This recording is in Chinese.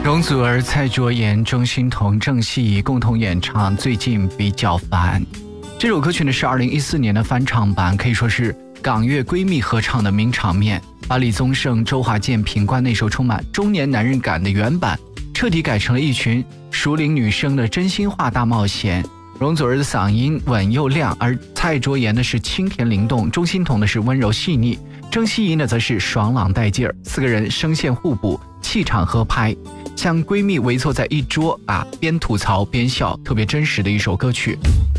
容祖儿、蔡卓妍、钟欣桐、郑希怡共同演唱《最近比较烦》。这首歌曲呢是2014年的翻唱版，可以说是港乐闺蜜合唱的名场面，把李宗盛、周华健、品冠那首充满中年男人感的原版彻底改成了一群熟龄女生的真心话大冒险。容祖儿的嗓音稳又亮，而蔡卓妍呢是清甜灵动，钟欣桐呢是温柔细腻，郑希怡呢则是爽朗带劲儿，四个人声线互补，气场合拍，像闺蜜围坐在一桌边吐槽边笑，特别真实的一首歌曲。